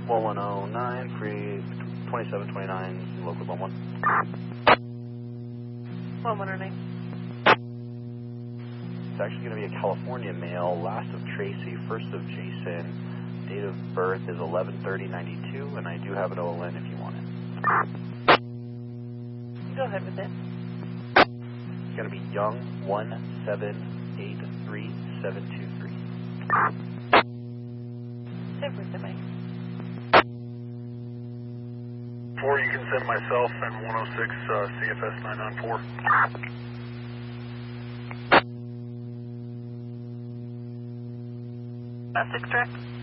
1109, free 2729, local 11. 1109. It's actually going to be a California mail, last of Tracy, first of Jason. Date of birth is 11/30/92, and I do have an OLN if you want it. Go ahead with it. It's going to be Young 1783723. Save with the mic. 4, you can send myself and 106 CFS 994. That's extract.